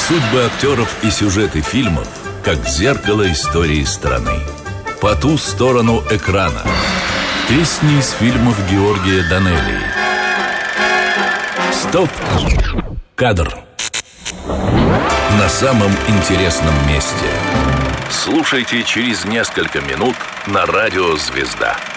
Судьбы актеров и сюжеты фильмов, как зеркало истории страны. «По ту сторону экрана». Песни из фильмов Георгия Данелии. Стоп! Кадр. На самом интересном месте. Слушайте через несколько минут на радио «Звезда».